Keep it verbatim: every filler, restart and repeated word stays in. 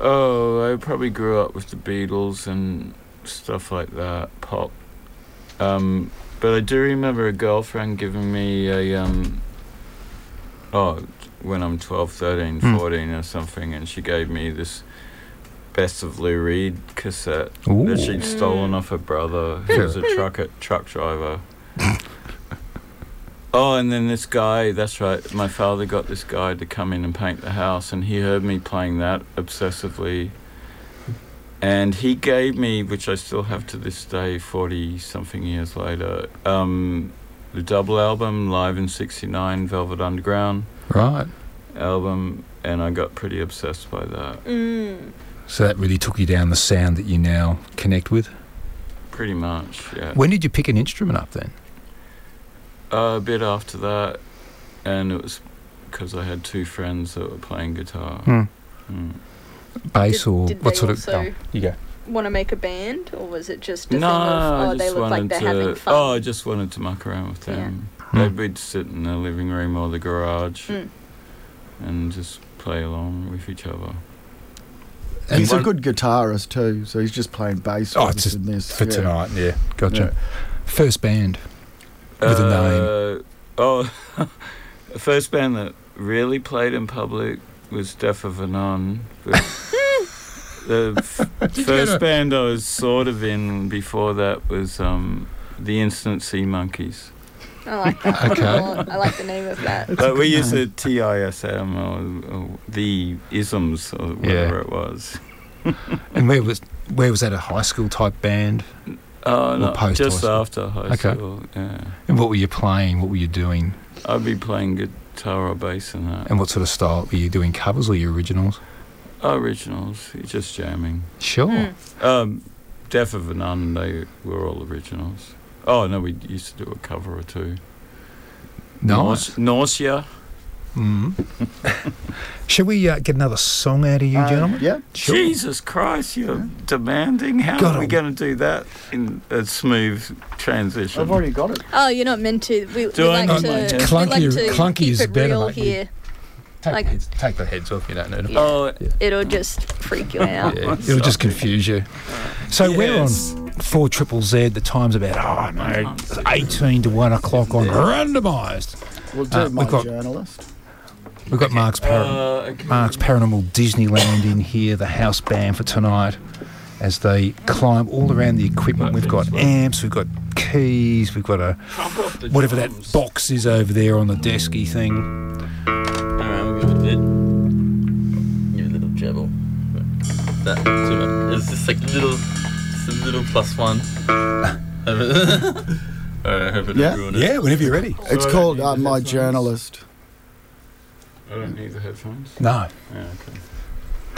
Oh, I probably grew up with the Beatles and stuff like that, pop. Um, but I do remember a girlfriend giving me a, um, oh, when I'm twelve, thirteen, Mm. fourteen or something, and she gave me this Best of Lou Reed cassette Ooh. that she'd stolen off her brother, who was a truck truck driver. Oh, and then this guy, that's right, my father got this guy to come in and paint the house, and he heard me playing that obsessively. And he gave me, which I still have to this day, forty-something years later, um, the double album, Live in sixty-nine, Velvet Underground Right. album, and I got pretty obsessed by that. Mm. So that really took you down the sound that you now connect with? Pretty much, yeah. When did you pick an instrument up then? Uh, a bit after that, and it was because I had two friends that were playing guitar. Hmm. Mm. Bass Did- or did what they sort also- of... Oh, you go. Want to make a band, or was it just a No, thing of, I oh, they just look like wanted they're to. having fun? Oh, I just wanted to muck around with them. Hmm. They'd We'd sit in the living room or the garage Mm. and just play along with each other. And He's a one- good guitarist too, so he's just playing bass Oh, with it's us just in this. for yeah. tonight, yeah. Gotcha. Yeah. First band with a name. Uh, Oh, the first band that really played in public was Deaf of a Nun. But the f- you first go to- band I was sort of in before that was um, the Instant Sea Monkeys. I like that. Okay. a lot. I like the name of that. It's a But we good used name. the T I S M or, or the isms or whatever it was. And where was where was that, a high school type band? Oh, no, post high just school? after high Okay. school, yeah. And what were you playing? What were you doing? I'd be playing guitar or bass and that. And what sort of style? Were you doing covers or your originals? Originals, just jamming. Mm. Sure. Um, Deaf of a Nun, they were all originals. Oh, no, we used to do a cover or two. Nice. Naus- Nausea. Mm. Shall we uh, get another song out of you, Uh, gentlemen? Yeah. Sure. Jesus Christ, you're demanding. How God, are we I'm- going to do that in a smooth transition? I've already got it. Oh, you're not meant to. We, Do we I like not to. like it? we Clunky- like to clunky keep is it better, real mate. here. Take, Like- the heads, take the heads off, you don't need them. Yeah. Oh, It'll just freak you out. Yeah, it'll just confuse you. So we're Yes. on four triple Z. The time's about, oh no, eighteen to one o'clock on randomised. We'll do Uh, my we've got- journalist. We've got Mark's, Par- uh, okay. Mark's Paranormal Disneyland in here, the house band for tonight, as they climb all around the equipment. We've got amps, we've got keys, we've got a Trump off the whatever that drums. box is over there on the desky thing. Alright, we'll give it a bit. Give it a little jabble. That too much. It's just like a little, just a little plus one. Alright, I hope it Yeah? didn't ruin it. Yeah, whenever you're ready. So It's I called don't uh, need the My headphones? Journalist. I don't need the headphones. No. Yeah, okay.